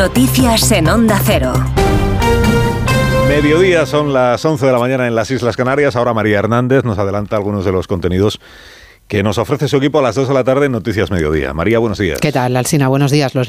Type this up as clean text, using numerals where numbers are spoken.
Noticias en Onda Cero. Mediodía, son las 11 de la mañana en las Islas Canarias. Ahora María Hernández nos adelanta algunos de los contenidos que nos ofrece su equipo a las 2 de la tarde en Noticias Mediodía. María, buenos días. ¿Qué tal, Alsina? Buenos días. Los